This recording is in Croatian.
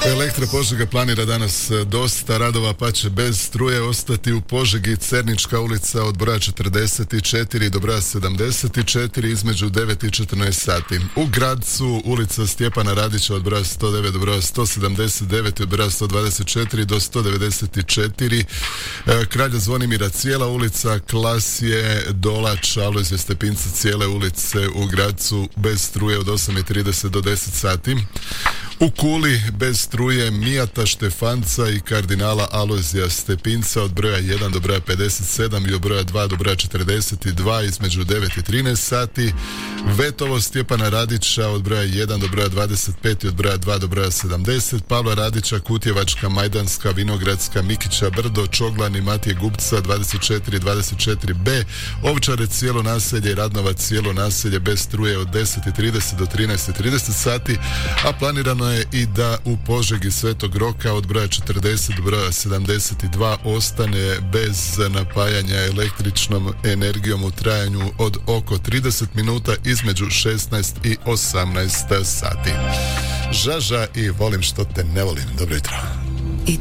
Elektra Požega planira danas dosta radova, pa će bez struje ostati u Požegi Cernička ulica od broja 44 do broja 74 između 9 i 14 sati. U Gradcu ulica Stjepana Radića od broja 109 do broja 179 i od broja 124 do 194. Kralja Zvonimira cijela ulica, Klasije, Dolač, Alojzije Stepinca cijele ulice u Gradcu bez struje od 8:30 do 10 sati. U Kuli bez struje Mijata Štefanca i kardinala Alojzija Stepinca od broja 1 do broja 57 i od broja 2 do broja 42 između 9 i 13 sati. Vetovo Stjepana Radića od broja 1 do broja 25 i od broja 2 do broja 70. Pavla Radića, Kutjevačka, Majdanska, Vinogradska, Mikića, Brdo, Čoglani, Matije Gubca 24 i 24b. Ovčare cijelo naselje i Radnova cijelo naselje bez struje od 10:30 do 13:30 sati, a planirano je i da u Požegi Svetog Roka od broja 40 do broja 72 ostane bez napajanja električnom energijom u trajanju od oko 30 minuta između 16 i 18 sati. Žaža i volim što te ne volim. Dobro jutro.